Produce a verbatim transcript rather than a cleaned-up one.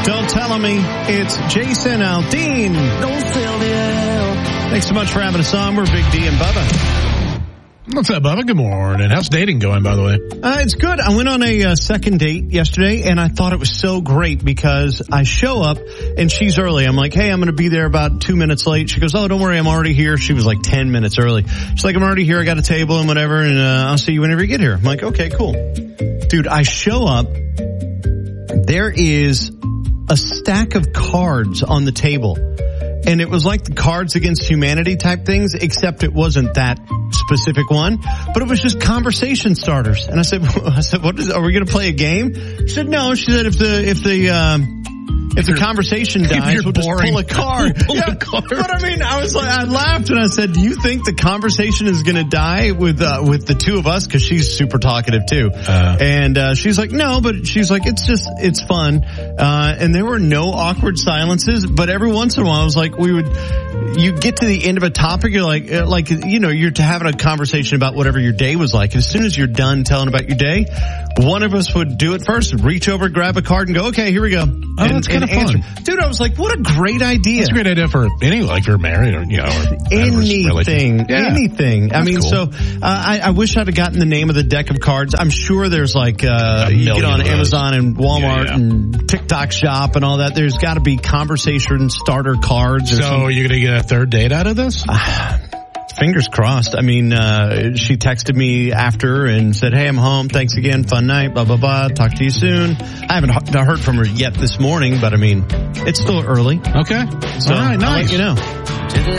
Don't Tell Me. It's Jason Aldean. Don't sell the L. Thanks so much for having us on. We're Big D and Bubba. What's up, Bubba? Good morning. How's dating going, by the way? Uh, it's good. I went on a uh, second date yesterday, and I thought it was so great because I show up, and she's early. I'm like, hey, I'm going to be there about two minutes late. She goes, oh, don't worry, I'm already here. She was like ten minutes early. She's like, I'm already here. I got a table and whatever, and uh, I'll see you whenever you get here. I'm like, okay, cool. Dude, I show up. There is a stack of cards on the table. And it was like the Cards Against Humanity type things, except it wasn't that specific one, but it was just conversation starters. And I said, I said, what is, are we going to play a game? She said, no. She said, if the, if the, um, if the conversation dies, we'll just pull a card. pull yeah, a card. But I mean, I was like, I laughed and I said, do you think the conversation is going to die with, uh, with the two of us? Cause she's super talkative too. Uh, and, uh, she's like, no, but she's like, it's just, it's fun. Uh, and there were no awkward silences, but every once in a while I was like, we would, you get to the end of a topic, you're like, like, you know, you're having a conversation about whatever your day was like. And as soon as you're done telling about your day, one of us would do it first, reach over, grab a card and go, okay, here we go. Oh, and, that's kind of fun. Answer. Dude, I was like, what a great idea. It's a great idea for any, like, if you're married or, you know, or anything, yeah. anything. That's I mean, cool. so, uh, I, I wish I'd have gotten the name of the deck of cards. I'm sure there's like, uh, you get on Amazon and Walmart yeah, yeah. and TikTok shop and all that. There's got to be conversation starter cards. Or so something. Are you going to get a third date out of this? Fingers crossed. I mean, uh, she texted me after and said, hey, I'm home. Thanks again. Fun night. Blah, blah, blah. Talk to you soon. I haven't heard from her yet this morning, but I mean, it's still early. Okay. So all right, nice. I'll let you know.